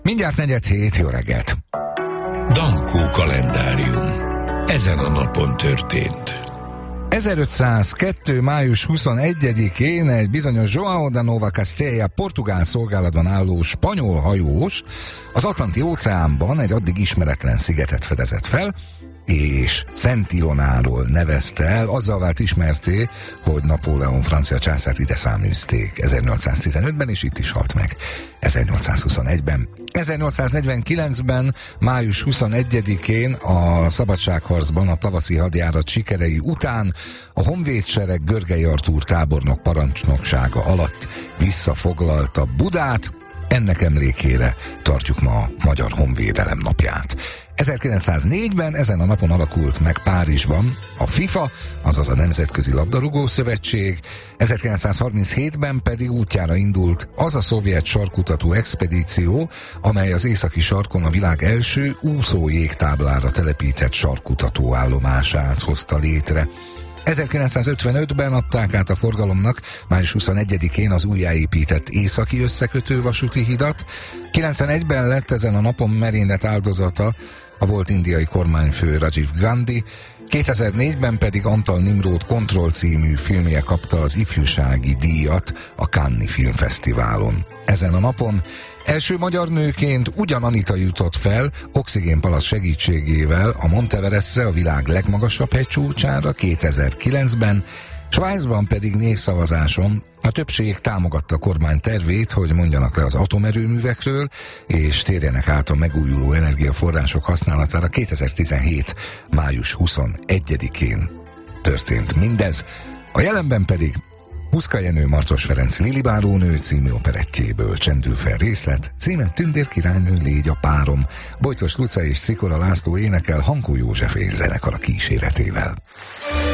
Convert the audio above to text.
Mindjárt 4:07, jó reggelt! Dankó kalendárium. Ezen a napon történt. 1502. május 21-én egy bizonyos João da Nova Castella portugál szolgálatban álló spanyol hajós az Atlanti-óceánban egy addig ismeretlen szigetet fedezett fel, és Szent Ilonáról nevezte el, azzal vált ismerté, hogy Napóleon francia császárt ide száműzték 1815-ben, és itt is halt meg 1821-ben. 1849-ben, május 21-én a szabadságharcban a tavaszi hadjárat sikerei után a honvédsereg Görgei Artúr tábornok parancsnoksága alatt visszafoglalta Budát. Ennek emlékére tartjuk ma a Magyar Honvédelem napját. 1904-ben ezen a napon alakult meg Párizsban a FIFA, azaz a Nemzetközi Labdarúgó Szövetség, 1937-ben pedig útjára indult az a szovjet sarkkutató expedíció, amely az északi sarkon a világ első úszójégtáblára telepített sarkkutató állomását hozta létre. 1955-ben adták át a forgalomnak május 21-én az újjáépített északi összekötő vasúti hidat, 91-ben lett ezen a napon merénylet áldozata a volt indiai kormányfő Rajiv Gandhi, 2004-ben pedig Antal Nimród Kontroll című filmje kapta az ifjúsági díjat a Cannes-i Filmfesztiválon. Ezen a napon első magyar nőként ugyan Anita jutott fel oxigénpalasz segítségével a Monteverestre, a világ legmagasabb hegycsúcsára 2009-ben, Svájcban pedig népszavazáson a többség támogatta a kormány tervét, hogy mondjanak le az atomerőművekről, és térjenek át a megújuló energiaforrások használatára. 2017. május 21-én történt mindez. A jelenben pedig Huszka Jenő Martos Ferenc Lilibárónő című operettjéből csendül fel részlet, címe Tündér királynő, légy a párom. Bojtos Luca és Szikora László énekel, Hankó József és zenekara kíséretével.